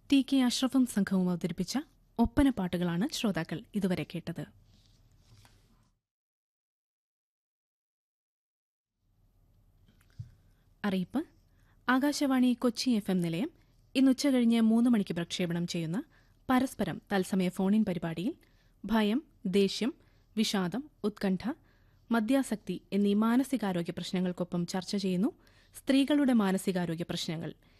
T K അഷ്റഫും സംഘവും അവതരിപ്പിച്ച ഒപ്പന പാട്ടുകളാണ് ശ്രോതാക്കൾ ഇതുവരെ കേട്ടത്. അറിയിപ്പ്: ആകാശവാണി കൊച്ചി FM നിലയം ഇന്ന് ഉച്ചകഴിഞ്ഞ് 3 മണിക്ക് പ്രക്ഷേപണം ചെയ്യുന്ന പരസ്പരം തത്സമയ ഫോണിൻ പരിപാടിയിൽ ഭയം, ദേഷ്യം, വിഷാദം, ഉത്കണ്ഠ, മദ്യാസക്തി എന്നീ മാനസികാരോഗ്യ പ്രശ്നങ്ങൾക്കൊപ്പം ചർച്ച ചെയ്യുന്നു സ്ത്രീകളുടെ മാനസികാരോഗ്യ പ്രശ്നങ്ങൾ.